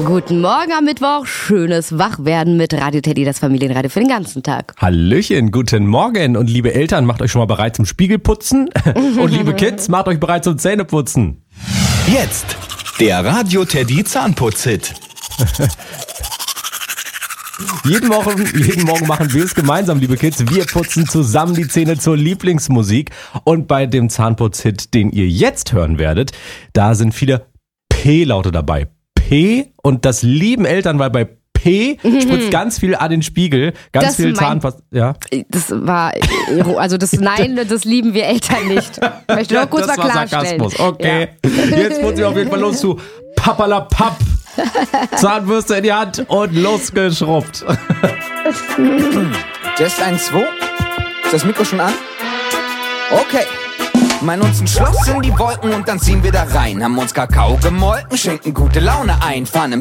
Guten Morgen am Mittwoch, schönes Wachwerden mit Radio Teddy, das Familienradio für den ganzen Tag. Hallöchen, guten Morgen und liebe Eltern, macht euch schon mal bereit zum Spiegelputzen und liebe Kids, macht euch bereit zum Zähneputzen. Jetzt der Radio Teddy Zahnputz-Hit. Jeden Morgen machen wir es gemeinsam, liebe Kids. Wir putzen zusammen die Zähne zur Lieblingsmusik. Und bei dem Zahnputz-Hit, den ihr jetzt hören werdet, da sind viele P-Laute dabei. P, und das lieben Eltern, weil bei P spritzt ganz viel an den Spiegel, ganz viel Zahnpasta. Ja. Das war, also das Nein, das lieben wir Eltern nicht. Ich möchte nur kurz mal klarstellen. Sarkasmus. Okay, jetzt putzen wir auf jeden Fall los zu Papperlapapp. Zahnbürste in die Hand und losgeschrubbt. Test 1, 2. Ist das Mikro schon an? Okay. Meinen uns ein Schloss in die Wolken und dann ziehen wir da rein. Haben uns Kakao gemolken, schenken gute Laune ein. Fahren im